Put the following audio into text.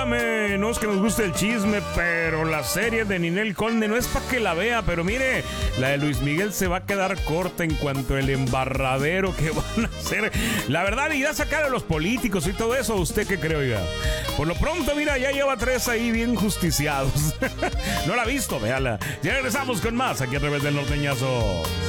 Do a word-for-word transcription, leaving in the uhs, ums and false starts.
óigame, no es que nos guste el chisme, pero la serie de Ninel Conde no es para que la vea, pero mire, la de Luis Miguel se va a quedar corta en cuanto al embarradero que van a hacer. La verdad, irá a sacar a los políticos y todo eso. ¿Usted qué cree, oiga? Por lo pronto, mira, ya lleva tres ahí bien justiciados. No la ha visto, véala. Ya regresamos con más aquí a través del Norteñazo.